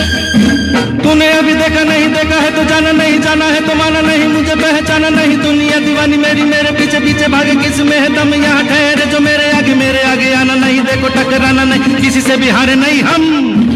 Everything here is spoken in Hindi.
तूने अभी देखा नहीं देखा है तो जाना नहीं, जाना है तो माना नहीं, मुझे पहचाना नहीं। दुनिया दीवानी मेरी, मेरे पीछे पीछे भागे, किस में है दम यहाँ ठहरे जो मेरे आगे आना नहीं। देखो टकराना नहीं, किसी से भी हारे नहीं हम।